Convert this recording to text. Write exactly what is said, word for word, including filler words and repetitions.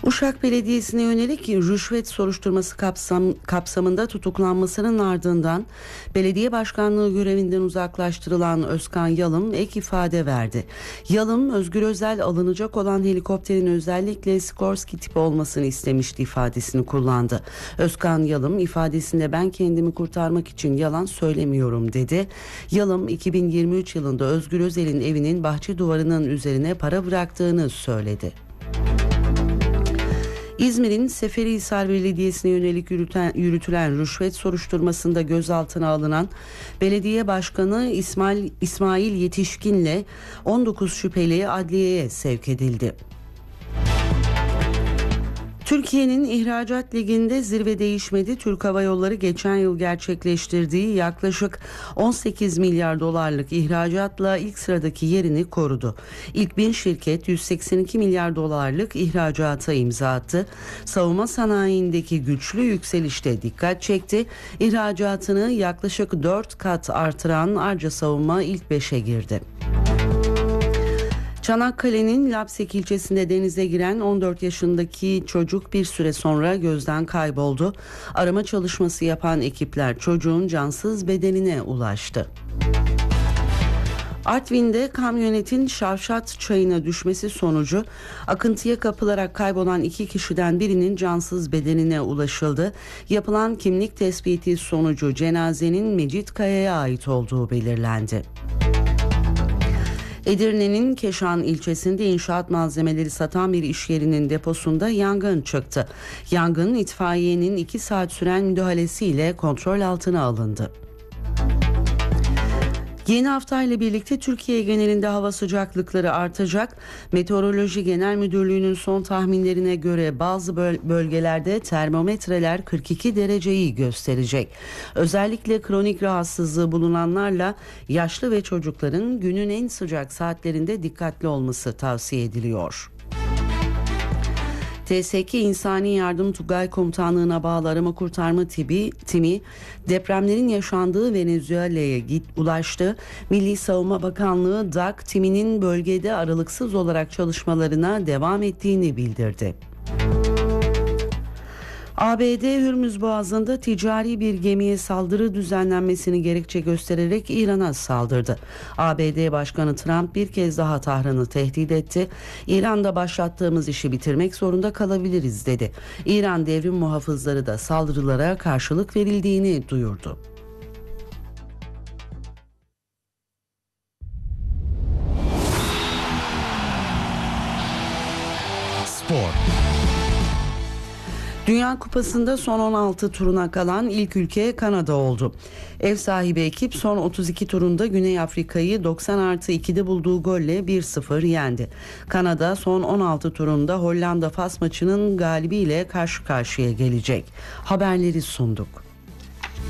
Uşak Belediyesi'ne yönelik rüşvet soruşturması kapsam, kapsamında tutuklanmasının ardından belediye başkanlığı görevinden uzaklaştırılan Özkan Yalım ek ifade verdi. Yalım, Özgür Özel alınacak olan helikopterin özellikle Sikorsky tipi olmasını istemişti ifadesini kullandı. Özkan Yalım ifadesinde ben kendimi kurtarmak için yalan söylemiyorum dedi. Yalım iki bin yirmi üç yılında Özgür Özel'in evinin bahçe duvarının üzerine para bıraktığını söyledi. İzmir'in Seferihisar Belediyesi'ne yönelik yürüten, yürütülen rüşvet soruşturmasında gözaltına alınan belediye başkanı İsmail, İsmail Yetişkin'le on dokuz şüpheli adliyeye sevk edildi. Türkiye'nin ihracat liginde zirve değişmedi. Türk Hava Yolları geçen yıl gerçekleştirdiği yaklaşık on sekiz milyar dolarlık ihracatla ilk sıradaki yerini korudu. İlk bin şirket yüz seksen iki milyar dolarlık ihracata imza attı. Savunma sanayindeki güçlü yükselişte dikkat çekti. İhracatını yaklaşık dört kat artıran Arca Savunma ilk beşe girdi. Çanakkale'nin Lapsek ilçesinde denize giren on dört yaşındaki çocuk bir süre sonra gözden kayboldu. Arama çalışması yapan ekipler çocuğun cansız bedenine ulaştı. Artvin'de kamyonetin Şavşat Çayı'na düşmesi sonucu akıntıya kapılarak kaybolan iki kişiden birinin cansız bedenine ulaşıldı. Yapılan kimlik tespiti sonucu cenazenin Mecitkaya'ya ait olduğu belirlendi. Edirne'nin Keşan ilçesinde inşaat malzemeleri satan bir iş yerinin deposunda yangın çıktı. Yangın itfaiyenin iki saat süren müdahalesiyle kontrol altına alındı. Yeni hafta ile birlikte Türkiye genelinde hava sıcaklıkları artacak. Meteoroloji Genel Müdürlüğü'nün son tahminlerine göre bazı bölgelerde termometreler kırk iki dereceyi gösterecek. Özellikle kronik rahatsızlığı bulunanlarla yaşlı ve çocukların günün en sıcak saatlerinde dikkatli olması tavsiye ediliyor. T S K İnsani Yardım Tugay Komutanlığı'na bağlı arama kurtarma tibi, timi depremlerin yaşandığı Venezuela'ya git, ulaştı. Milli Savunma Bakanlığı D A K timinin bölgede aralıksız olarak çalışmalarına devam ettiğini bildirdi. A B D Hürmüz Boğazı'nda ticari bir gemiye saldırı düzenlenmesini gerekçe göstererek İran'a saldırdı. A B D Başkanı Trump bir kez daha Tahran'ı tehdit etti. İran'da başlattığımız işi bitirmek zorunda kalabiliriz dedi. İran devrim muhafızları da saldırılara karşılık verildiğini duyurdu. Spor. Dünya Kupası'nda son on altı turuna kalan ilk ülke Kanada oldu. Ev sahibi ekip son otuz iki turunda Güney Afrika'yı doksan artı ikide bulduğu golle bir sıfır yendi. Kanada son on altı turunda Hollanda Fas maçının galibiyle karşı karşıya gelecek. Haberleri sunduk.